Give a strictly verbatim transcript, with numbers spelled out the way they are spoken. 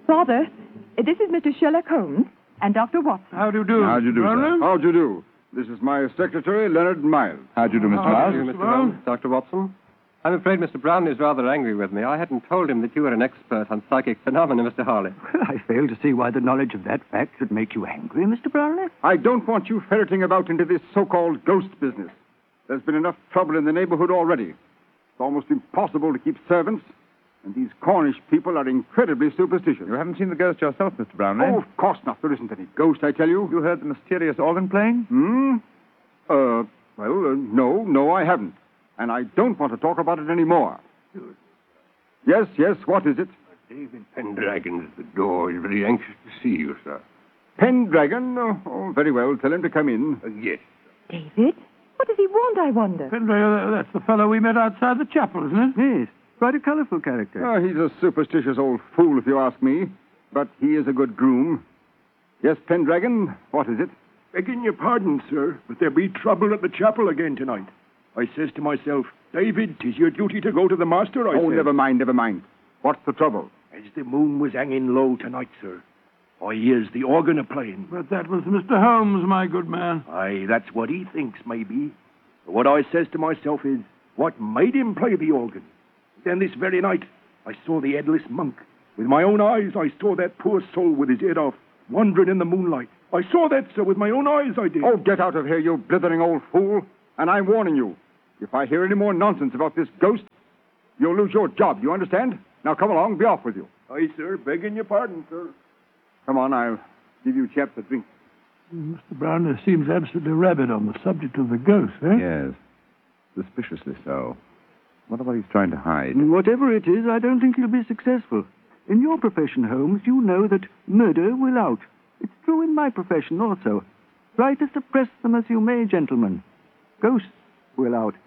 Father, this is Mister Sherlock Holmes and Doctor Watson. How do you do? How do you do, sir? How do you do? This is my secretary, Leonard Miles. How do you do, Mister How Miles? do you, Mister Holmes, Doctor Watson. I'm afraid Mister Brown is rather angry with me. I hadn't told him that you were an expert on psychic phenomena, Mister Harley. I fail to see why the knowledge of that fact should make you angry, Mister Brownlee. I don't want you ferreting about into this so-called ghost business. There's been enough trouble in the neighborhood already. It's almost impossible to keep servants, and these Cornish people are incredibly superstitious. You haven't seen the ghost yourself, Mister Brownlee? Oh, of course not. There isn't any ghost, I tell you. You heard the mysterious organ playing? Hmm? Uh, well, uh, no, no, I haven't. And I don't want to talk about it anymore. Yes, yes, what is it? David Pendragon at the door. He's very anxious to see you, sir. Pendragon? Oh, oh, very well. Tell him to come in. Uh, yes. David? What does he want, I wonder? Pendragon, that's the fellow we met outside the chapel, isn't it? Yes, quite a colorful character. Oh, he's a superstitious old fool, if you ask me. But he is a good groom. Yes, Pendragon, what is it? Begging your pardon, sir, but there be trouble at the chapel again tonight. I says to myself, David, 'tis your duty to go to the master, I Oh, says. never mind, never mind. What's the trouble? As the moon was hanging low tonight, sir, I hears the organ a-playing. But that was Mister Holmes, my good man. Aye, that's what he thinks, maybe. But what I says to myself is, what made him play the organ? Then this very night, I saw the headless monk. With my own eyes, I saw that poor soul with his head off, wandering in the moonlight. I saw that, sir, with my own eyes, I did. Oh, get out of here, you blithering old fool. And I'm warning you. If I hear any more nonsense about this ghost, you'll lose your job, you understand? Now come along, be off with you. Aye, sir, begging your pardon, sir. Come on, I'll give you chaps a drink. Mister Brownlee seems absolutely rabid on the subject of the ghost, eh? Yes. Suspiciously so. What about he's trying to hide? Whatever it is, I don't think he'll be successful. In your profession, Holmes, you know that murder will out. It's true in my profession also. Try to suppress them as you may, gentlemen. Ghosts will out.